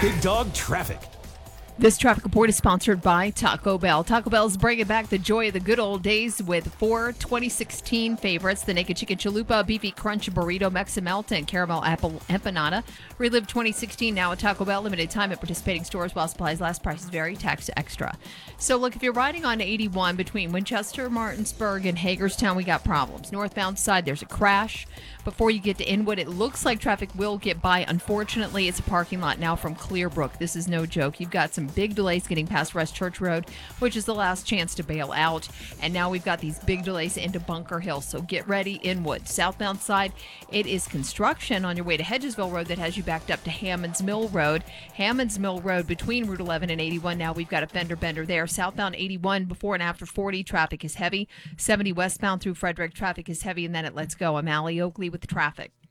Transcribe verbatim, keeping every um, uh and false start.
Big Dog Traffic. This traffic report is sponsored by Taco Bell. Taco Bell's bringing back the joy of the good old days with four twenty sixteen favorites: the Naked Chicken Chalupa, Beefy Crunch Burrito, Mexamelt, and Caramel Apple Empanada. Relive twenty sixteen now at Taco Bell. Limited time at participating stores while supplies last. Prices vary. Tax extra. So look, if you're riding on eighty-one between Winchester, Martinsburg, and Hagerstown, we got problems. Northbound side, there's a crash. Before you get to Inwood, it looks like traffic will get by. Unfortunately, it's a parking lot now from Clearbrook. This is no joke. You've got some big delays getting past West Church Road, which is the last chance to bail out. And now we've got these big delays into Bunker Hill. So get ready, Inwood. Southbound side, it is construction on your way to Hedgesville Road that has you backed up to Hammonds Mill Road. Hammonds Mill Road between Route eleven and eighty-one. Now we've got a fender bender there. Southbound eighty-one before and after forty, traffic is heavy. seventy westbound through Frederick, traffic is heavy. And then it lets go. I'm Allie Oakley with the traffic.